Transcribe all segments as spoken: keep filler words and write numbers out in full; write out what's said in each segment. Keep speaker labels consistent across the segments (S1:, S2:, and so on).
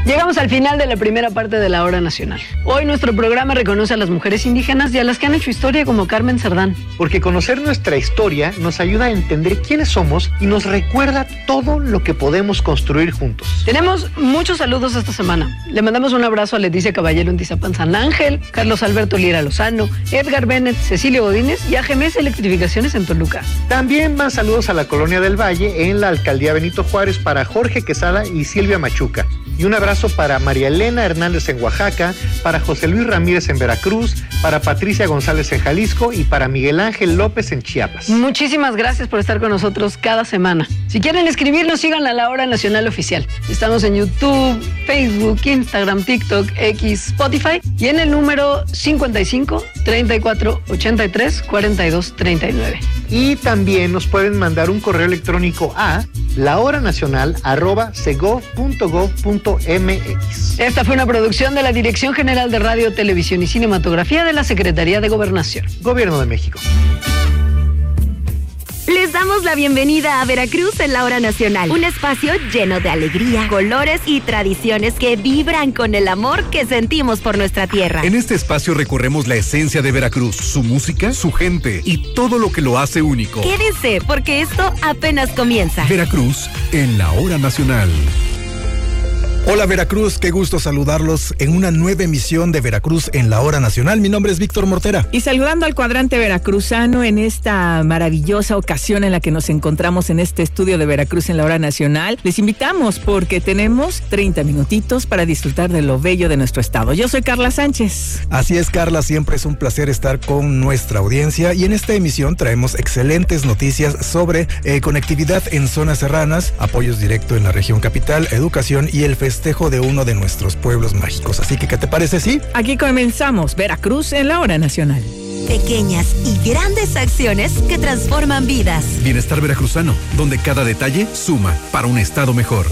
S1: Llegamos al final de la primera parte de la Hora Nacional. Hoy nuestro programa reconoce a las mujeres indígenas y a las que han hecho historia como Carmen Cerdán.
S2: Porque conocer nuestra historia nos ayuda a entender quiénes somos y nos recuerda todo lo que podemos construir juntos.
S1: Tenemos muchos saludos esta semana. Le mandamos un abrazo a Leticia Caballero en Tizapán San Ángel, Carlos Alberto Lira Lozano, Edgar Bennett, Cecilio Godínez y a G M S Electrificaciones en Toluca.
S2: También van saludos a la Colonia del Valle en la Alcaldía Benito Juárez para Jorge Quesada y Silvia Machuca. Y un abrazo para María Elena Hernández en Oaxaca, para José Luis Ramírez en Veracruz, para Patricia González en Jalisco y para Miguel Ángel López en Chiapas.
S1: Muchísimas gracias por estar con nosotros cada semana. Si quieren escribirnos, sigan a La Hora Nacional Oficial. Estamos en YouTube, Facebook, Instagram, TikTok, X, Spotify y en el número cincuenta y cinco, treinta y cuatro, ochenta y tres, cuarenta y dos, treinta y nueve.
S2: Y también nos pueden mandar un correo electrónico a lahoranacional arroba segov punto gov punto mx.
S1: Esta fue una producción de la Dirección General de Radio, Televisión y Cinematografía de la Secretaría de Gobernación.
S2: Gobierno de México.
S3: Les damos la bienvenida a Veracruz en la Hora Nacional, un espacio lleno de alegría, colores y tradiciones que vibran con el amor que sentimos por nuestra tierra.
S4: En este espacio recorremos la esencia de Veracruz, su música, su gente y todo lo que lo hace único.
S3: Quédense, porque esto apenas comienza.
S4: Veracruz en la Hora Nacional.
S5: Hola Veracruz, qué gusto saludarlos en una nueva emisión de Veracruz en la Hora Nacional. Mi nombre es Víctor Mortera.
S6: Y saludando al cuadrante veracruzano en esta maravillosa ocasión en la que nos encontramos en este estudio de Veracruz en la Hora Nacional, les invitamos porque tenemos treinta minutitos para disfrutar de lo bello de nuestro estado. Yo soy Carla Sánchez.
S5: Así es, Carla, siempre es un placer estar con nuestra audiencia y en esta emisión traemos excelentes noticias sobre eh, conectividad en zonas serranas, apoyos directos en la región capital, educación y el festival festejo de uno de nuestros pueblos mágicos. Así que, ¿qué te parece, sí?
S6: Aquí comenzamos Veracruz en la Hora Nacional.
S3: Pequeñas y grandes acciones que transforman vidas.
S4: Bienestar veracruzano, donde cada detalle suma para un estado mejor.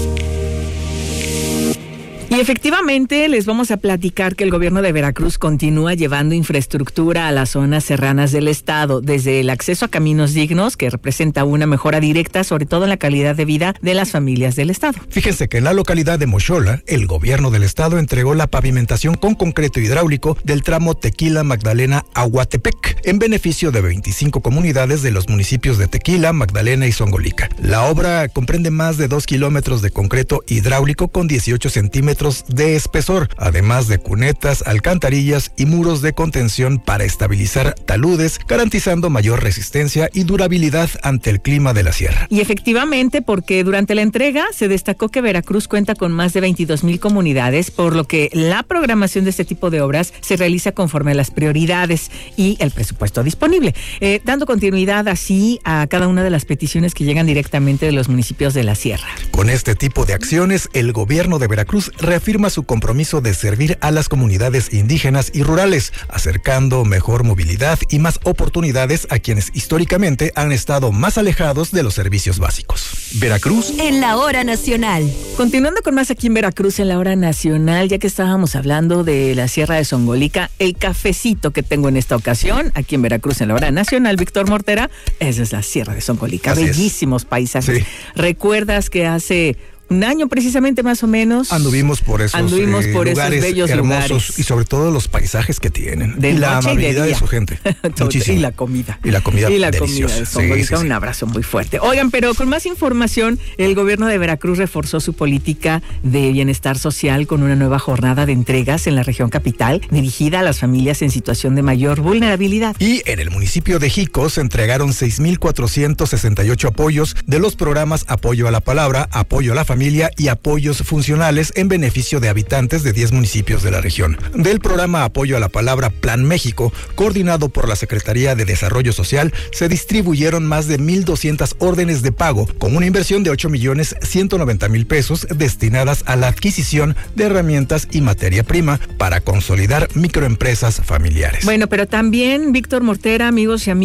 S6: Y efectivamente les vamos a platicar que el gobierno de Veracruz continúa llevando infraestructura a las zonas serranas del estado, desde el acceso a caminos dignos, que representa una mejora directa, sobre todo en la calidad de vida de las familias del estado.
S5: Fíjense que en la localidad de Mochola, el gobierno del estado entregó la pavimentación con concreto hidráulico del tramo Tequila Magdalena Aguatepec, en beneficio de veinticinco comunidades de los municipios de Tequila, Magdalena y Zongolica. La obra comprende más de dos kilómetros de concreto hidráulico con dieciocho centímetros de espesor, además de cunetas, alcantarillas y muros de contención para estabilizar taludes, garantizando mayor resistencia y durabilidad ante el clima de la sierra.
S6: Y efectivamente, porque durante la entrega se destacó que Veracruz cuenta con más de veintidós mil comunidades, por lo que la programación de este tipo de obras se realiza conforme a las prioridades y el presupuesto disponible, eh, dando continuidad así a cada una de las peticiones que llegan directamente de los municipios de la sierra.
S5: Con este tipo de acciones, el gobierno de Veracruz reafirma su compromiso de servir a las comunidades indígenas y rurales, acercando mejor movilidad y más oportunidades a quienes históricamente han estado más alejados de los servicios básicos.
S4: Veracruz
S3: en la Hora Nacional.
S6: Continuando con más aquí en Veracruz en la Hora Nacional, ya que estábamos hablando de la Sierra de Zongolica, el cafecito que tengo en esta ocasión, aquí en Veracruz en la Hora Nacional, Víctor Mortera, esa es la Sierra de Zongolica.
S5: Así
S6: Bellísimos
S5: es.
S6: Paisajes.
S5: Sí.
S6: ¿Recuerdas que hace un año precisamente más o menos
S5: anduvimos por esos,
S6: anduvimos por
S5: eh,
S6: esos
S5: lugares
S6: bellos
S5: hermosos
S6: lugares.
S5: Y sobre todo los paisajes que tienen
S6: De
S5: y la
S6: noche y
S5: amabilidad
S6: de
S5: de,
S6: día.
S5: su gente?
S6: Y la comida
S5: y la comida
S6: y la
S5: deliciosa.
S6: comida de Zongolica. Sí, sí, sí. Un abrazo muy fuerte. Oigan, pero con más información, el gobierno de Veracruz reforzó su política de bienestar social con una nueva jornada de entregas en la región capital dirigida a las familias en situación de mayor vulnerabilidad.
S5: Y en el municipio de Jico se entregaron seis mil cuatrocientos sesenta y ocho apoyos de los programas Apoyo a la Palabra, Apoyo a la Familia y Apoyo apoyos funcionales en beneficio de habitantes de diez municipios de la región. Del programa Apoyo a la Palabra Plan México, coordinado por la Secretaría de Desarrollo Social, se distribuyeron más de mil doscientas órdenes de pago con una inversión de ocho millones ciento noventa mil pesos destinadas a la adquisición de herramientas y materia prima para consolidar microempresas familiares.
S6: Bueno, pero también, Víctor Mortera, amigos y amigas,